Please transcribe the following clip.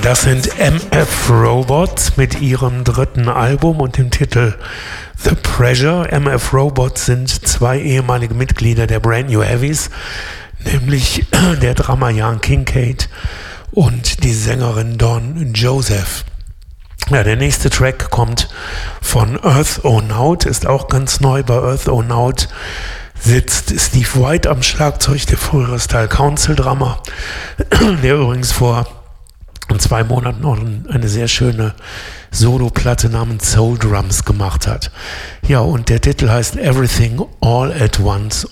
Das sind MF Robots mit ihrem dritten Album und dem Titel The Pressure. MF Robots sind zwei ehemalige Mitglieder der Brand New Heavies, nämlich der Drummer Jan Kincaid und die Sängerin Dawn Joseph. Ja, der nächste Track kommt von Earth-O-Nout, ist auch ganz neu. Bei Earth-O-Nout sitzt Steve White am Schlagzeug, der frühere Style Council Drummer, der übrigens vor 2 Monaten noch eine sehr schöne Solo-Platte namens Soul Drums gemacht hat. Ja, und der Titel heißt Everything All at Once